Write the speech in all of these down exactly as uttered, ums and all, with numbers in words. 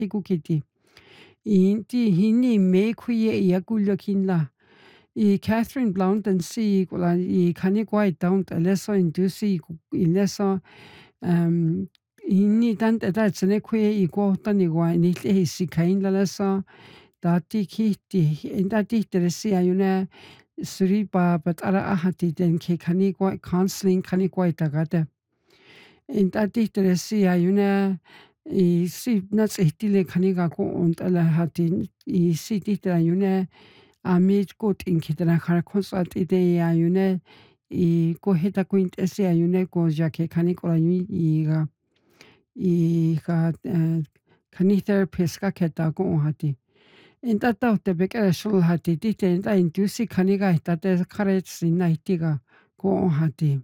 ikukiti. Inti hini me kuye iakullo kinla. I Catherine Blount si kula i kanigwai don't aleso indusi ileso um hini tant eta tsene kuye i ko tani wa ni le si kain la so dati kiti indati teresi ayuna suri pa patara ahati den ke kanigwai counseling kanigwai tagate. Indati teresi ayuna i si nats ehtile kaniga ko und ala hati i si tita ayuna amit kot in kitana khar khosat ide ayune i ko heta quint ese ayune ko jake khani ko ayun i ga i ga khani therapist ka keta ko hati inta ta te beka shul hati tite inta indusi khani ga ta te khare sinna itiga ko hati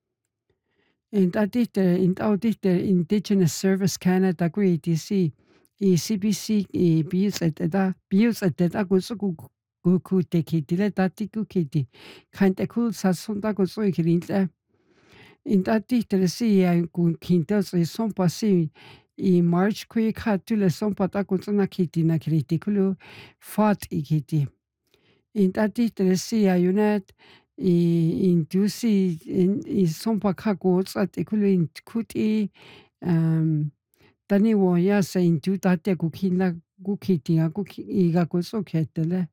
inta tite inta tite Indigenous Service Canada ko I D C i C B C i bius et da bius et da ko su Guku te kiti le tati ku kiti. Kainte ku sa sonda ko so ikirintle. In tati te si ya ku kinta so son pasi i March ku ka tu le son pata ko na kiti na kriti kulu fat ikiti. In tati te si ya unet i indusi in i son pa ka ko sa te kulu in kuti um tani wo ya sa indu tate ku kinla ku kiti ya ku i ga ko so ketele.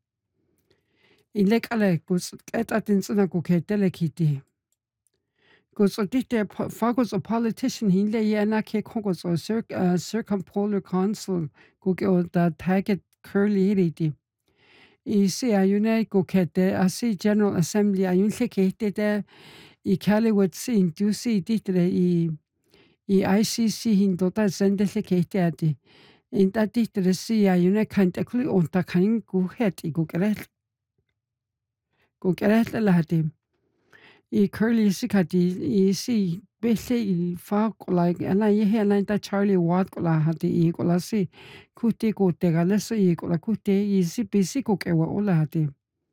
Ilek ale kus etatin tsuna ku ketele kiti. Kus otite fagos a politician hinle yana ke kongos o cir uh, circumpolar council ku ke o da taget curly iriti. I si ayune ku kete asi General Assembly ayun le kete de I Caliwat si indusi ditre I I I C C hindota sende le kete ati. Inta ditre si ayune kante kuli onta kanin ku het I ku kerel. Ko kerel la hati I curly sikati I si belle I fa kola ala ye hela ta Charlie Watt kola hati I kola si kuti ko te galesa I kola kuti I si bisi ko ke wa ola hati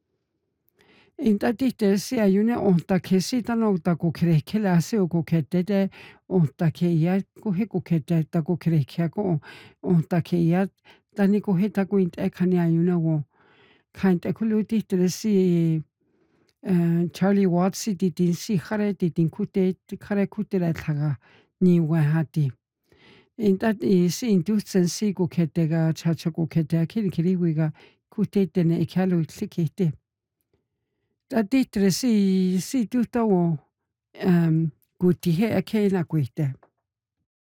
inta tite si ayune onta kesi tano ta ko kre kela se o ko kete de onta ke ya ko he ko kete ta ko kre kya ko onta ke ya tani ko he ta ko inte kani ayune wo kainte kuluti te si Uh, Charlie Watts di din si khare di din kute khare kute la thaga ni wa hati in that is in dusen si go ketega chacha go kete kiri kiri wiga kute tene ikalo sikete da ditre si si duta wo um guti he akela kuite